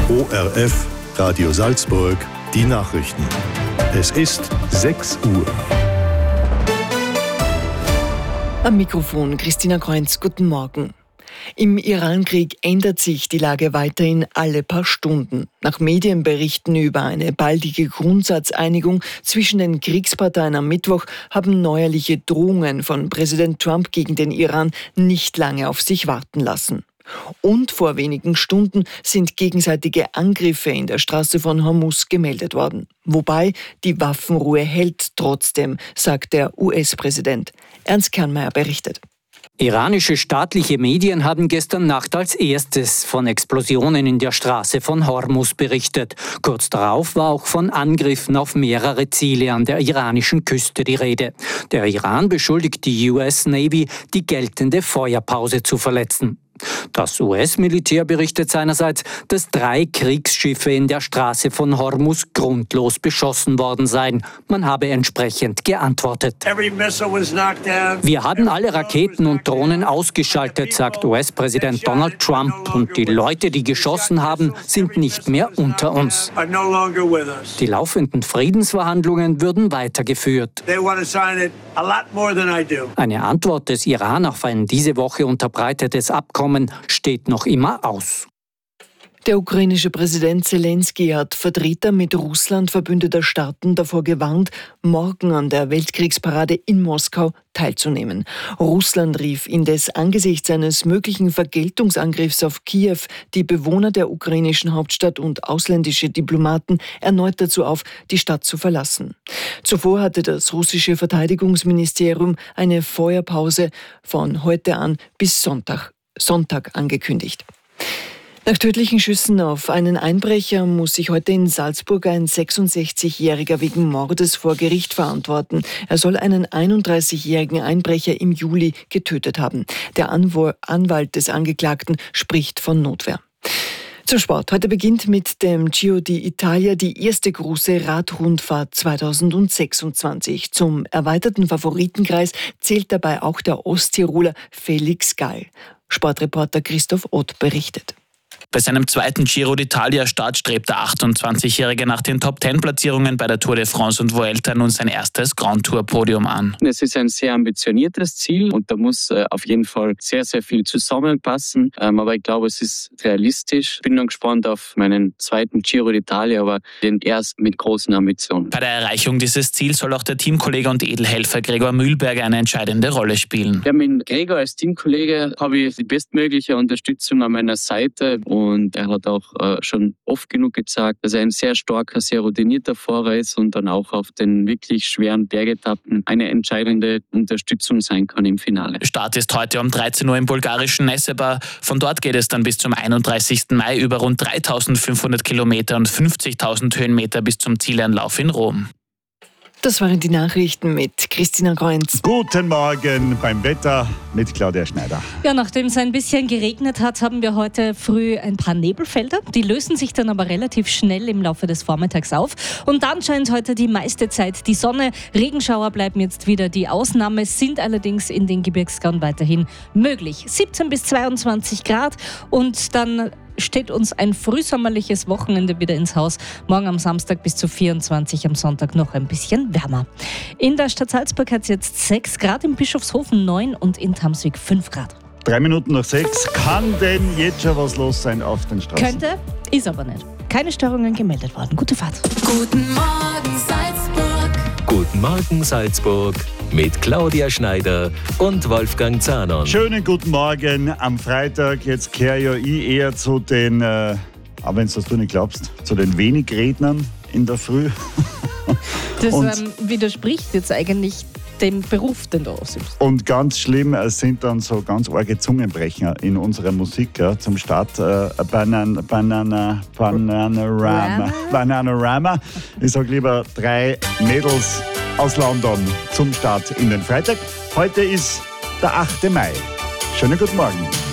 ORF Radio Salzburg, die Nachrichten. Es ist 6 Uhr. Am Mikrofon Christina Kreunz, guten Morgen. Im Iran-Krieg ändert sich die Lage weiterhin alle paar Stunden. Nach Medienberichten über eine baldige Grundsatzeinigung zwischen den Kriegsparteien am Mittwoch haben neuerliche Drohungen von Präsident Trump gegen den Iran nicht lange auf sich warten lassen. Und vor wenigen Stunden sind gegenseitige Angriffe in der Straße von Hormuz gemeldet worden. Wobei die Waffenruhe hält trotzdem, sagt der US-Präsident. Ernst Kernmeier berichtet. Iranische staatliche Medien haben gestern Nacht als erstes von Explosionen in der Straße von Hormuz berichtet. Kurz darauf war auch von Angriffen auf mehrere Ziele an der iranischen Küste die Rede. Der Iran beschuldigt die US Navy, die geltende Feuerpause zu verletzen. Das US-Militär berichtet seinerseits, dass 3 Kriegsschiffe in der Straße von Hormuz grundlos beschossen worden seien. Man habe entsprechend geantwortet. Wir haben alle Raketen und Drohnen ausgeschaltet, sagt US-Präsident Donald Trump. Und die Leute, die geschossen haben, sind nicht mehr unter uns. Die laufenden Friedensverhandlungen würden weitergeführt. Eine Antwort des Iran auf ein diese Woche unterbreitetes Abkommen steht noch immer aus. Der ukrainische Präsident Zelensky hat Vertreter mit Russland verbündeter Staaten davor gewarnt, morgen an der Weltkriegsparade in Moskau teilzunehmen. Russland rief indes angesichts eines möglichen Vergeltungsangriffs auf Kiew die Bewohner der ukrainischen Hauptstadt und ausländische Diplomaten erneut dazu auf, die Stadt zu verlassen. Zuvor hatte das russische Verteidigungsministerium eine Feuerpause von heute an bis Sonntag angekündigt. Nach tödlichen Schüssen auf einen Einbrecher muss sich heute in Salzburg ein 66-Jähriger wegen Mordes vor Gericht verantworten. Er soll einen 31-jährigen Einbrecher im Juli getötet haben. Der Anwalt des Angeklagten spricht von Notwehr. Zum Sport. Heute beginnt mit dem Giro d'Italia die erste große Radrundfahrt 2026. Zum erweiterten Favoritenkreis zählt dabei auch der Osttiroler Felix Gall. Sportreporter Christoph Ott berichtet. Bei seinem zweiten Giro d'Italia-Start strebt der 28-Jährige nach den Top-10-Platzierungen bei der Tour de France und Vuelta nun sein erstes Grand Tour-Podium an. Es ist ein sehr ambitioniertes Ziel und da muss auf jeden Fall sehr, sehr viel zusammenpassen. Aber ich glaube, es ist realistisch. Ich bin noch gespannt auf meinen zweiten Giro d'Italia, aber den erst mit großen Ambitionen. Bei der Erreichung dieses Ziels soll auch der Teamkollege und Edelhelfer Gregor Mühlberger eine entscheidende Rolle spielen. Ja, mit Gregor als Teamkollege habe ich die bestmögliche Unterstützung an meiner Seite. Und er hat auch schon oft genug gezeigt, dass er ein sehr starker, sehr routinierter Fahrer ist und dann auch auf den wirklich schweren Bergetappen eine entscheidende Unterstützung sein kann im Finale. Start ist heute um 13 Uhr im bulgarischen Nessebar. Von dort geht es dann bis zum 31. Mai über rund 3.500 Kilometer und 50.000 Höhenmeter bis zum Zieleinlauf in Rom. Das waren die Nachrichten mit Christina Kreunz. Guten Morgen beim Wetter mit Claudia Schneider. Ja, nachdem es ein bisschen geregnet hat, haben wir heute früh ein paar Nebelfelder. Die lösen sich dann aber relativ schnell im Laufe des Vormittags auf. Und dann scheint heute die meiste Zeit die Sonne. Regenschauer bleiben jetzt wieder die Ausnahme, sind allerdings in den Gebirgsgauen weiterhin möglich. 17 bis 22 Grad und dann steht uns ein frühsommerliches Wochenende wieder ins Haus. Morgen am Samstag bis zu 24, am Sonntag noch ein bisschen wärmer. In der Stadt Salzburg hat es jetzt 6 Grad, in Bischofshofen 9 und in Tamswig 5 Grad. 3 Minuten nach 6. Kann denn jetzt schon was los sein auf den Straßen? Könnte, ist aber nicht. Keine Störungen gemeldet worden. Gute Fahrt. Guten Morgen Salzburg. Guten Morgen Salzburg mit Claudia Schneider und Wolfgang Zahnon. Schönen guten Morgen am Freitag. Jetzt kehre ja ich eher zu den, aber wenn du nicht glaubst, zu den Wenigrednern in der Früh. Das widerspricht jetzt eigentlich dem Beruf, den du ausübst. Und ganz schlimm, es sind dann so ganz arge Zungenbrecher in unserer Musik. Ja, zum Start Bananarama. Ich sage lieber 3 Mädels aus London zum Start in den Freitag. Heute ist der 8. Mai. Schönen guten Morgen.